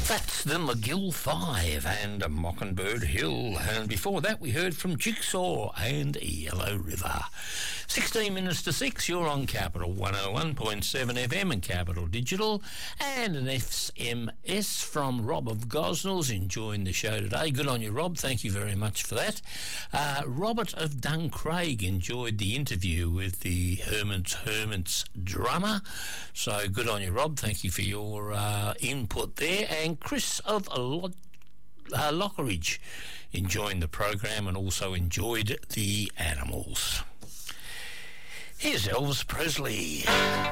That's the McGill Five and Mockingbird Hill. And before that, we heard from Jigsaw and Yellow River. 16 minutes to 6, you're on Capital 101.7 FM and Capital Digital. And an SMS from Rob of Gosnells enjoying the show today. Good on you, Rob. Thank you very much for that. Robert of Duncraig enjoyed the interview with the Hermits drummer. So good on you, Rob. Thank you for your input there. And Chris of Lockeridge enjoying the program and also enjoyed the animals. Here's Elvis Presley.